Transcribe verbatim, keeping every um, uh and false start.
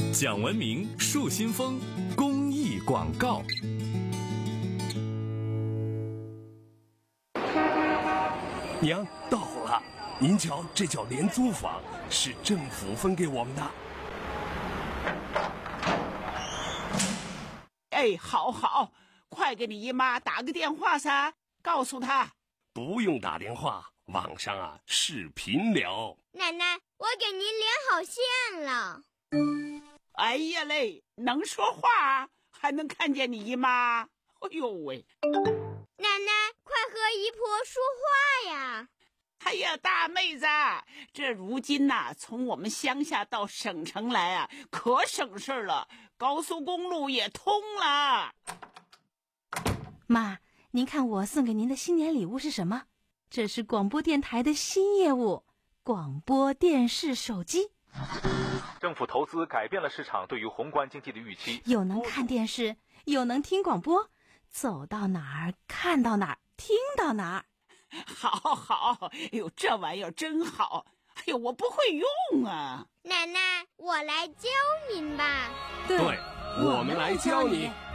讲文明树新风公益广告。 娘到了，您瞧，这叫廉租房，是政府分给我们的。 哎，好好，快给你姨妈打个电话噻，告诉她。 不用打电话，网上啊视频聊。 奶奶，我给您连好线了。 哎呀嘞，能说话还能看见你姨妈，哎呦喂！ 奶奶，快和姨婆说话呀！ 哎呀，大妹子，这如今呐、啊，从我们乡下到省城来啊，可省事了，高速公路也通了。 妈，您看我送给您的新年礼物是什么？这是广播电台的新业务——广播电视手机。 政府投资改变了市场对于宏观经济的预期， 又能看电视，又能听广播，走到哪儿看到哪儿，听到哪儿。 好好，哎呦，这玩意儿真好！哎呦，我不会用啊。 奶奶，我来教您吧。 对，我们来教你。